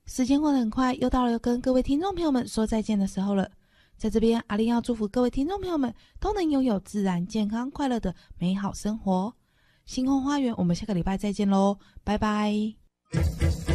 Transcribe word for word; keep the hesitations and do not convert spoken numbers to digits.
时间过得很快，又到了跟各位听众朋友们说再见的时候了。在这边，阿玲要祝福各位听众朋友们都能拥有自然、健康、快乐的美好生活。星空花园，我们下个礼拜再见喽，拜拜。